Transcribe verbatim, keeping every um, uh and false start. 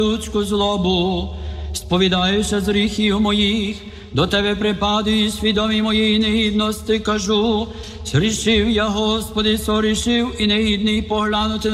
людську злобу, сповідаюся з гріхів моїх, до Тебе припадаю, і свідомі моєї негідності кажу, згрішив я, Господи, сорішив, і негідний поглянути